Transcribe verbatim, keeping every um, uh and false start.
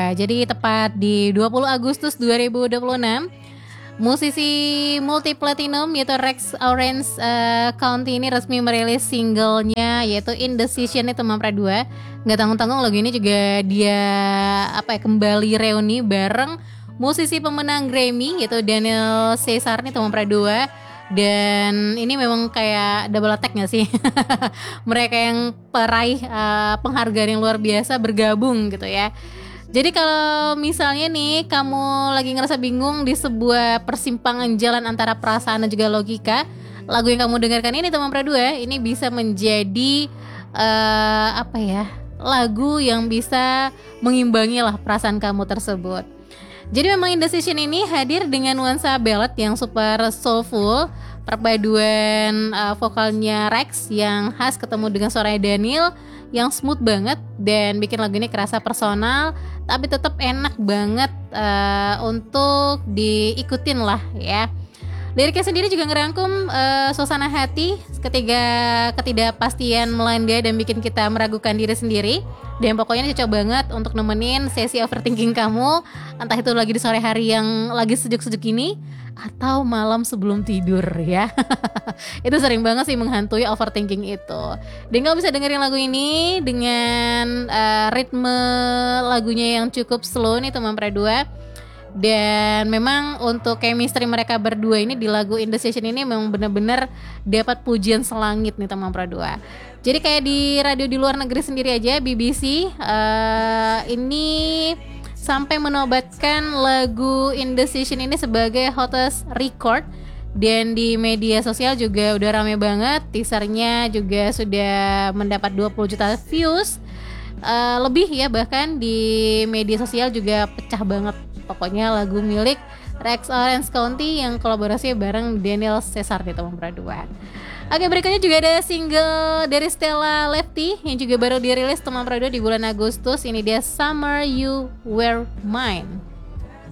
dua. Jadi tepat di dua puluh Agustus dua ribu dua puluh enam, musisi multi platinum yaitu Rex Orange uh, County ini resmi merilis singlenya yaitu Indecision nih teman Pradua. Nggak tanggung-tanggung lagu ini juga dia apa ya kembali reuni bareng musisi pemenang Grammy yaitu Daniel Caesar nih teman Pradua. Dan ini memang kayak double attack gak sih? Mereka yang peraih uh, penghargaan yang luar biasa bergabung gitu ya. Jadi kalau misalnya nih kamu lagi ngerasa bingung di sebuah persimpangan jalan antara perasaan dan juga logika, lagu yang kamu dengarkan ini teman Pradua ini bisa menjadi uh, apa ya, lagu yang bisa mengimbangi lah perasaan kamu tersebut. Jadi memang Indecision ini hadir dengan nuansa ballad yang super soulful, perpaduan uh, vokalnya Rex yang khas ketemu dengan suaranya Daniel yang smooth banget dan bikin lagu ini kerasa personal tapi tetap enak banget uh, untuk diikutin lah ya. Liriknya sendiri juga ngerangkum uh, suasana hati ketika ketidakpastian melanda dan bikin kita meragukan diri sendiri. Dan pokoknya ini cocok banget untuk nemenin sesi overthinking kamu, entah itu lagi di sore hari yang lagi sejuk-sejuk ini atau malam sebelum tidur ya. Itu sering banget sih menghantui overthinking itu. Dan kamu bisa dengerin lagu ini dengan uh, ritme lagunya yang cukup slow nih teman Pradua. Dan memang untuk chemistry mereka berdua ini di lagu Indecision ini memang benar-benar dapat pujian selangit nih teman Pradua. Jadi kayak di radio di luar negeri sendiri aja B B C uh, ini sampai menobatkan lagu Indecision ini sebagai hottest record. Dan di media sosial juga udah rame banget, teasernya juga sudah mendapat dua puluh juta views uh, lebih ya, bahkan di media sosial juga pecah banget. Pokoknya lagu milik Rex Orange County yang kolaborasi bareng Daniel Caesar di teman Pradua. Oke, berikutnya juga ada single dari Stella Lefty yang juga baru dirilis teman Pradua di bulan Agustus. Ini dia Summer You Were Mine.